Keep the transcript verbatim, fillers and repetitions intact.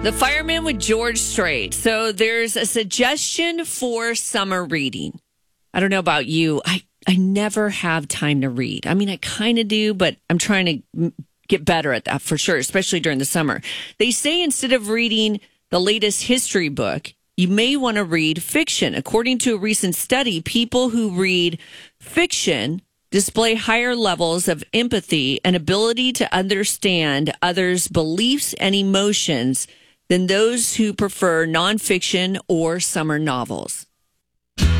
The Fireman with George Strait. So there's a suggestion for summer reading. I don't know about you. I, I never have time to read. I mean, I kind of do, but I'm trying to get better at that for sure, especially during the summer. They say instead of reading the latest history book, you may want to read fiction. According to a recent study, people who read fiction display higher levels of empathy and ability to understand others' beliefs and emotions than those who prefer nonfiction or summer novels.